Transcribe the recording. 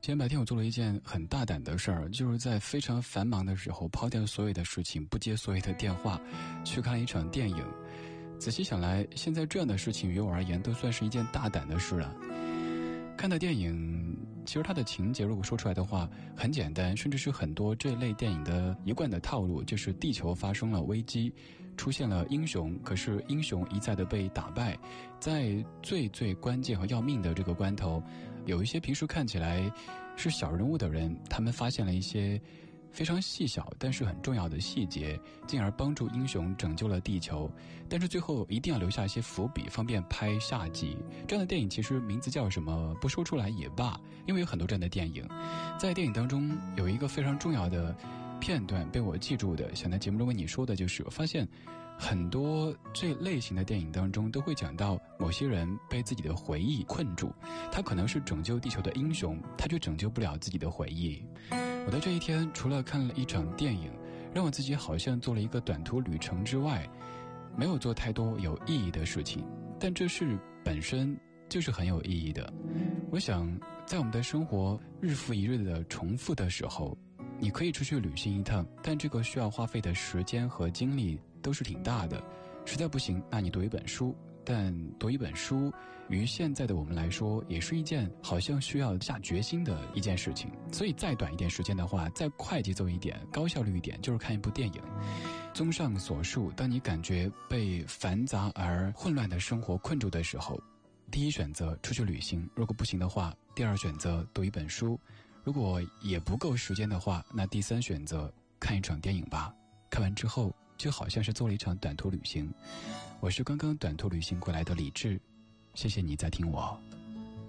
今天白天我做了一件很大胆的事儿，就是在非常繁忙的时候抛掉所有的事情，不接所有的电话，去看了一场电影。仔细想来，现在这样的事情于我而言都算是一件大胆的事了。看的电影其实它的情节如果说出来的话很简单，甚至是很多这类电影的一贯的套路，就是地球发生了危机，出现了英雄，可是英雄一再的被打败，在最关键和要命的这个关头，有一些平时看起来是小人物的人，他们发现了一些非常细小但是很重要的细节，进而帮助英雄拯救了地球。但是最后一定要留下一些伏笔，方便拍下集。这样的电影其实名字叫什么不说出来也罢，因为有很多这样的电影。在电影当中有一个非常重要的片段被我记住的，想在节目中跟你说的就是，我发现很多这类型的电影当中都会讲到某些人被自己的回忆困住，他可能是拯救地球的英雄，他却拯救不了自己的回忆。我在这一天除了看了一场电影，让我自己好像做了一个短途旅程之外，没有做太多有意义的事情，但这事本身就是很有意义的。我想在我们的生活日复一日的重复的时候，你可以出去旅行一趟，但这个需要花费的时间和精力都是挺大的。实在不行，那你读一本书，但读一本书于现在的我们来说也是一件好像需要下决心的一件事情。所以再短一点时间的话，再快节奏一点，高效率一点，就是看一部电影。综上所述，当你感觉被繁杂而混乱的生活困住的时候，第一选择出去旅行，如果不行的话，第二选择读一本书，如果也不够时间的话，那第三选择看一场电影吧。看完之后就好像是做了一场短途旅行。我是刚刚短途旅行过来的李志，谢谢你在听我。